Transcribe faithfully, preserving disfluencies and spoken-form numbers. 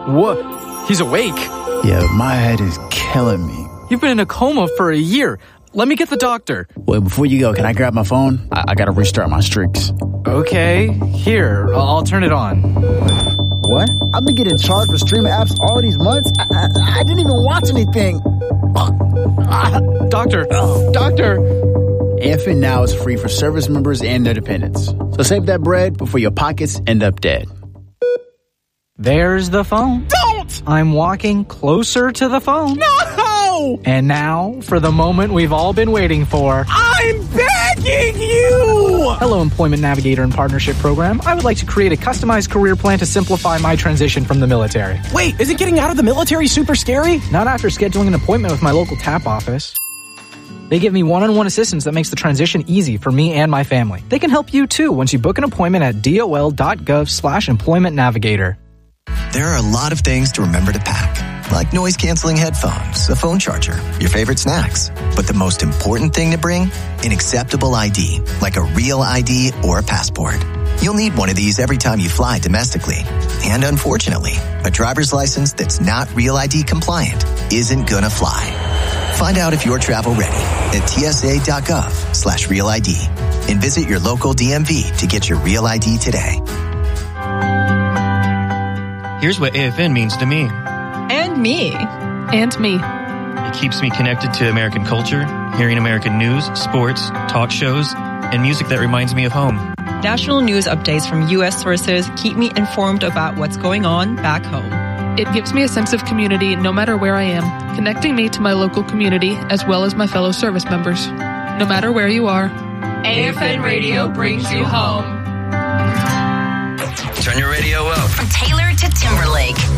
What? He's awake? Yeah, my head is killing me. You've been in a coma for a year. Let me get the doctor. Wait, before you go, can I grab my phone? I, I gotta restart my streaks. Okay, here, I'll turn it on. What? I've been getting charged for streaming apps all these months. I, I, I didn't even watch anything. Doctor, doctor. A F N Now is free for service members and their dependents. So save that bread before your pockets end up dead. There's the phone. Don't! I'm walking closer to the phone. No! And now, for the moment we've all been waiting for. I'm begging you! Hello, Employment Navigator and Partnership Program. I would like to create a customized career plan to simplify my transition from the military. Wait, isn't getting out of the military super scary? Not after scheduling an appointment with my local T A P office. They give me one-on-one assistance that makes the transition easy for me and my family. They can help you too once you book an appointment at dol.gov slash employment navigator. There are a lot of things to remember to pack, like noise-canceling headphones, a phone charger, your favorite snacks. But the most important thing to bring? An acceptable I D, like a real I D or a passport. You'll need one of these every time you fly domestically. And unfortunately, a driver's license that's not Real I D compliant isn't gonna fly. Find out if you're travel ready at tsa.gov slash real ID and visit your local D M V to get your Real I D today. Here's what A F N means to me. And me. And me. It keeps me connected to American culture, hearing American news, sports, talk shows, and music that reminds me of home. National news updates from U S sources keep me informed about what's going on back home. It gives me a sense of community no matter where I am, connecting me to my local community as well as my fellow service members. No matter where you are, A F N Radio brings you home. Turn your radio up. From Taylor to Timberlake,